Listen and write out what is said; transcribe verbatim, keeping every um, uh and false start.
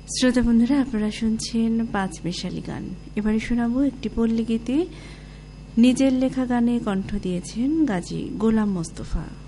শ্রোতা বন্ধুরা, আপনারা শুনছেন পাঁচ মিশালি গান। এবারে শোনাবো একটি পল্লী গীতি। নিজের লেখা গানে কণ্ঠ দিয়েছেন গাজী গোলাম মোস্তফা।